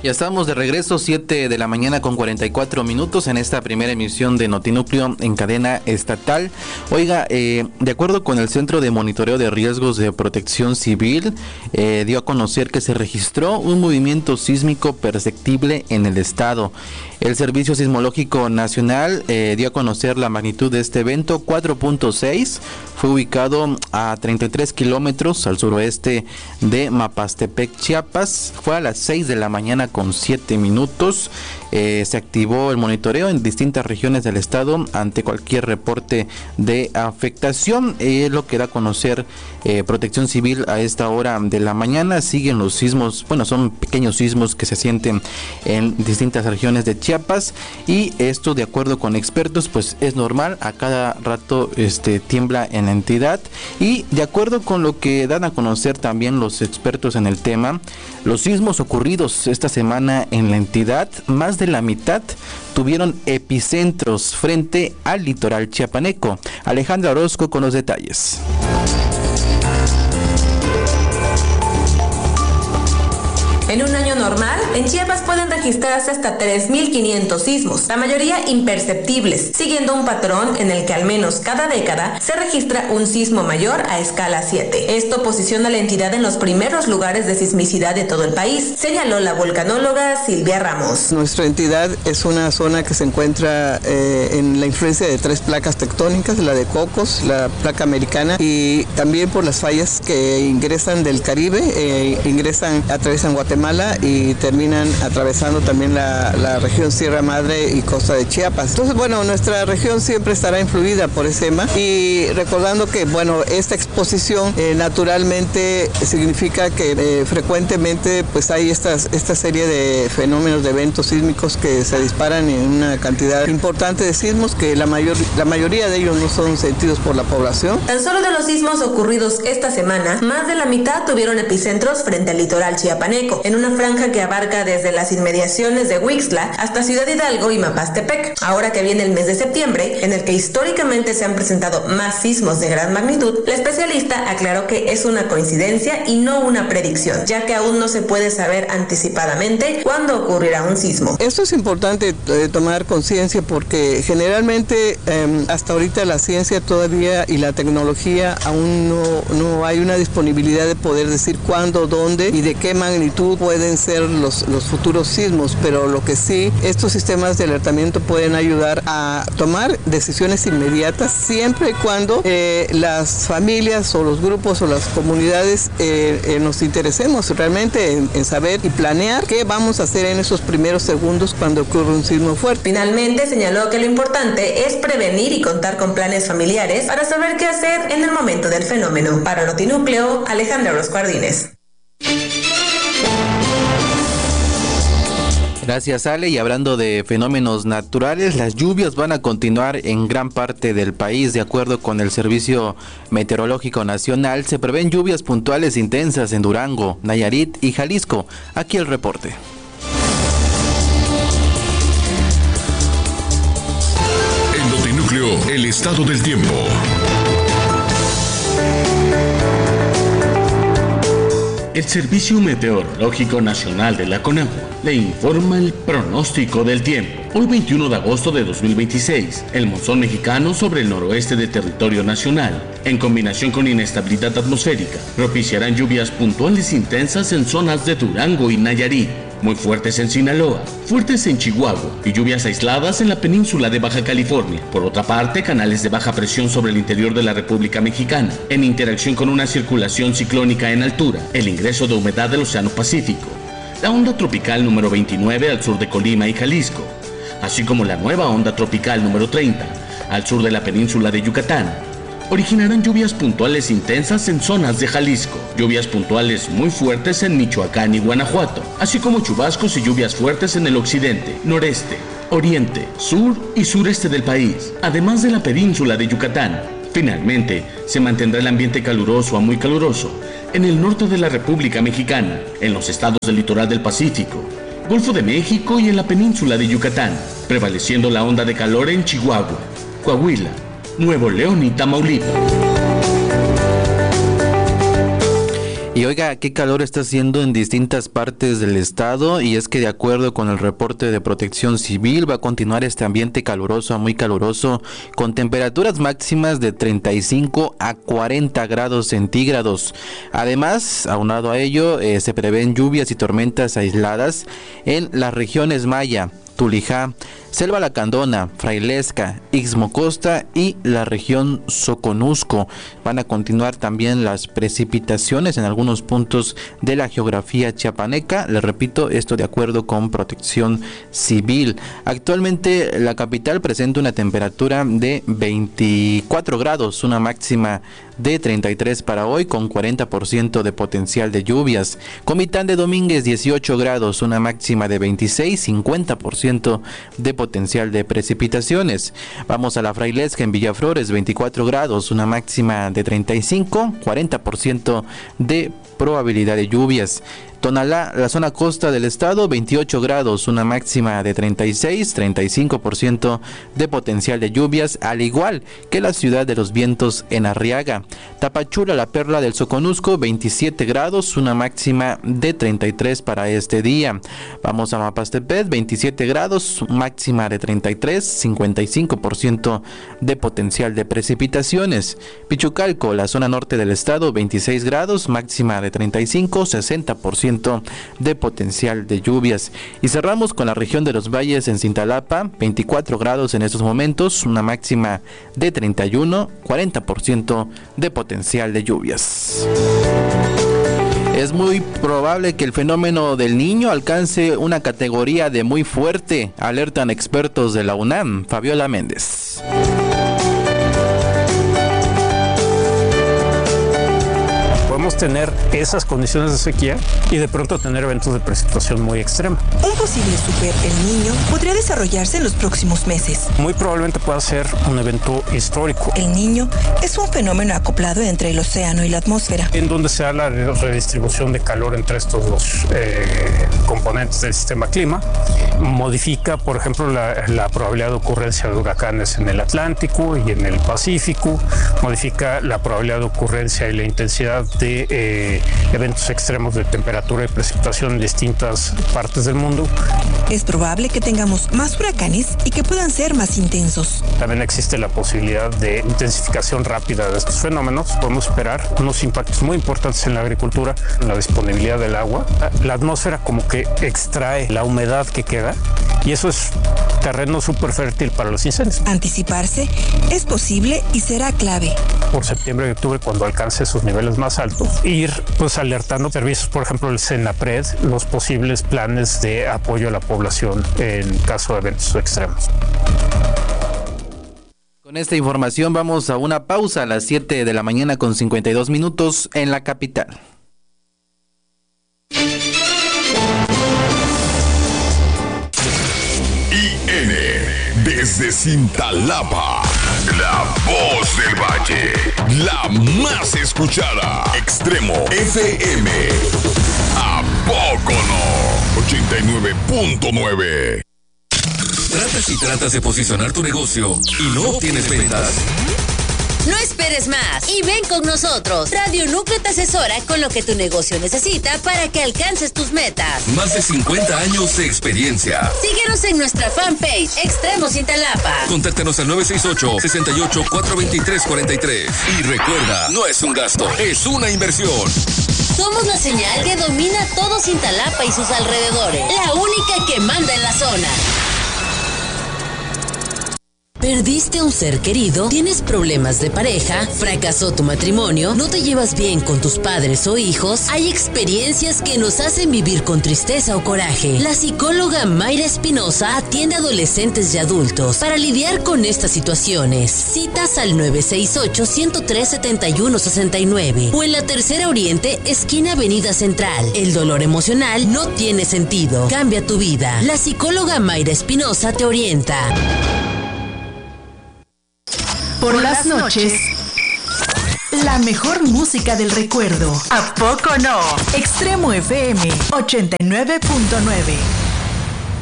Ya estamos de regreso, 7 de la mañana con 44 minutos en esta primera emisión de Notinúcleo en cadena estatal. Oiga, de acuerdo con el Centro de Monitoreo de Riesgos de Protección Civil, dio a conocer que se registró un movimiento sísmico perceptible en el estado. El Servicio Sismológico Nacional dio a conocer la magnitud de este evento, 4.6, fue ubicado a 33 kilómetros al suroeste de Mapastepec, Chiapas. Fue a las 6 de la mañana con 7 minutos. Se activó el monitoreo en distintas regiones del estado ante cualquier reporte de afectación. Lo que da a conocer Protección Civil a esta hora de la mañana. Siguen los sismos, bueno, son pequeños sismos que se sienten en distintas regiones de Chiapas, y esto, de acuerdo con expertos, pues es normal, a cada rato tiembla en la entidad. Y de acuerdo con lo que dan a conocer también los expertos en el tema, los sismos ocurridos esta semana en la entidad, más de la mitad tuvieron epicentros frente al litoral chiapaneco. Alejandra Orozco con los detalles. En un año normal, en Chiapas pueden registrarse hasta 3.500 sismos, la mayoría imperceptibles, siguiendo un patrón en el que al menos cada década se registra un sismo mayor a escala 7. Esto posiciona a la entidad en los primeros lugares de sismicidad de todo el país, señaló la volcanóloga Silvia Ramos. Nuestra entidad es una zona que se encuentra en la influencia de 3 placas tectónicas, la de Cocos, la placa americana, y también por las fallas que ingresan del Caribe, atraviesan Guatemala y terminan atravesando también la región Sierra Madre y costa de Chiapas. Entonces, bueno, nuestra región siempre estará influida por ese tema, y recordando que, bueno, esta exposición naturalmente significa que frecuentemente pues hay esta serie de fenómenos, de eventos sísmicos que se disparan en una cantidad importante de sismos, que la mayoría de ellos no son sentidos por la población. Tan solo de los sismos ocurridos esta semana, más de la mitad tuvieron epicentros frente al litoral chiapaneco, en una franja que abarca desde las inmediaciones de Huixtla hasta Ciudad Hidalgo y Mapastepec. Ahora que viene el mes de septiembre, en el que históricamente se han presentado más sismos de gran magnitud, la especialista aclaró que es una coincidencia y no una predicción, ya que aún no se puede saber anticipadamente cuándo ocurrirá un sismo. Esto es importante tomar conciencia, porque generalmente hasta ahorita la ciencia todavía y la tecnología aún no hay una disponibilidad de poder decir cuándo, dónde y de qué magnitud pueden ser los futuros sismos, pero lo que sí, estos sistemas de alertamiento pueden ayudar a tomar decisiones inmediatas, siempre y cuando las familias o los grupos o las comunidades nos interesemos realmente en saber y planear qué vamos a hacer en esos primeros segundos cuando ocurre un sismo fuerte. Finalmente señaló que lo importante es prevenir y contar con planes familiares para saber qué hacer en el momento del fenómeno. Para Notinúcleo, Alejandra Orozco Ardínez. Gracias, Ale. Y hablando de fenómenos naturales, las lluvias van a continuar en gran parte del país. De acuerdo con el Servicio Meteorológico Nacional, se prevén lluvias puntuales intensas en Durango, Nayarit y Jalisco. Aquí el reporte. En Notinúcleo, el estado del tiempo. El Servicio Meteorológico Nacional de la CONAGUA le informa el pronóstico del tiempo. Hoy 21 de agosto de 2026, el monzón mexicano sobre el noroeste del territorio nacional, en combinación con inestabilidad atmosférica, propiciarán lluvias puntuales intensas en zonas de Durango y Nayarit, muy fuertes en Sinaloa, fuertes en Chihuahua y lluvias aisladas en la península de Baja California. Por otra parte, canales de baja presión sobre el interior de la República Mexicana, en interacción con una circulación ciclónica en altura, el ingreso de humedad del Océano Pacífico, la onda tropical número 29 al sur de Colima y Jalisco, así como la nueva onda tropical número 30 al sur de la península de Yucatán, originarán lluvias puntuales intensas en zonas de Jalisco, lluvias puntuales muy fuertes en Michoacán y Guanajuato, así como chubascos y lluvias fuertes en el occidente, noreste, oriente, sur y sureste del país, además de la península de Yucatán. Finalmente, se mantendrá el ambiente caluroso a muy caluroso en el norte de la República Mexicana, en los estados del litoral del Pacífico, Golfo de México y en la península de Yucatán, prevaleciendo la onda de calor en Chihuahua, Coahuila, Nuevo León y Tamaulipas. Y oiga, qué calor está haciendo en distintas partes del estado, y es que de acuerdo con el reporte de Protección Civil va a continuar este ambiente caluroso a muy caluroso, con temperaturas máximas de 35 a 40 grados centígrados. Además, aunado a ello, se prevén lluvias y tormentas aisladas en las regiones Maya, Tulijá, Selva Lacandona, Frailesca, Istmo Costa y la región Soconusco. Van a continuar también las precipitaciones en algunos puntos de la geografía chiapaneca. Les repito, esto de acuerdo con Protección Civil. Actualmente la capital presenta una temperatura de 24 grados, una máxima de 33 para hoy, con 40% de potencial de lluvias. Comitán de Domínguez, 18 grados, una máxima de 26, 50% de potencial de precipitaciones. Vamos a la Frailesca en Villaflores, 24 grados, una máxima de 35, 40% de probabilidad de lluvias. Tonalá, la zona costa del estado, 28 grados, una máxima de 36, 35% de potencial de lluvias, al igual que la ciudad de los vientos en Arriaga. Tapachula, la perla del Soconusco, 27 grados, una máxima de 33 para este día. Vamos a Mapastepec, 27 grados, máxima de 33, 55% de potencial de precipitaciones. Pichucalco, la zona norte del estado, 26 grados, máxima de 35, 60% de potencial de lluvias. Y cerramos con la región de los valles en Cintalapa, 24 grados en estos momentos, una máxima de 31, 40% de potencial de lluvias. Es muy probable que el fenómeno del Niño alcance una categoría de muy fuerte, alertan expertos de la UNAM. Fabiola Méndez. Podemos tener esas condiciones de sequía y de pronto tener eventos de precipitación muy extrema. Un posible super El Niño podría desarrollarse en los próximos meses. Muy probablemente pueda ser un evento histórico. El Niño es un fenómeno acoplado entre el océano y la atmósfera, en donde se da la redistribución de calor entre estos dos componentes del sistema clima. Modifica, por ejemplo, la probabilidad de ocurrencia de huracanes en el Atlántico y en el Pacífico. Modifica la probabilidad de ocurrencia y la intensidad de eventos extremos de temperatura y precipitación en distintas partes del mundo. Es probable que tengamos más huracanes y que puedan ser más intensos. También existe la posibilidad de intensificación rápida de estos fenómenos. Podemos esperar unos impactos muy importantes en la agricultura, en la disponibilidad del agua. La atmósfera como que extrae la humedad que queda y eso es terreno súper fértil para los incendios. Anticiparse es posible y será clave. Por septiembre y octubre, cuando alcance sus niveles más altos, ir pues alertando servicios, por ejemplo el Senapred, los posibles planes de apoyo a la población en caso de eventos extremos. Con esta información vamos a una pausa a las 7 de la mañana con 52 minutos en la capital. Desde Cintalapa, la voz del valle, la más escuchada. Extremo FM. ¿A poco no? 89.9. ¿Tratas de posicionar tu negocio y no obtienes ventas? No esperes más y ven con nosotros. Radio Núcleo te asesora con lo que tu negocio necesita para que alcances tus metas. Más de 50 años de experiencia. Síguenos en nuestra fanpage Extremo Cintalapa. Contáctanos al 968-68-423-43. Y recuerda, no es un gasto, es una inversión. Somos la señal que domina todo Cintalapa y sus alrededores. La única que manda en la zona. ¿Perdiste un ser querido? ¿Tienes problemas de pareja? ¿Fracasó tu matrimonio? ¿No te llevas bien con tus padres o hijos? Hay experiencias que nos hacen vivir con tristeza o coraje. La psicóloga Mayra Espinosa atiende a adolescentes y adultos para lidiar con estas situaciones. Citas al 968-103-7169 o en la Tercera Oriente, esquina Avenida Central. El dolor emocional no tiene sentido. Cambia tu vida. La psicóloga Mayra Espinosa te orienta. Por las noches, la mejor música del recuerdo. ¿A poco no? Extremo FM 89.9.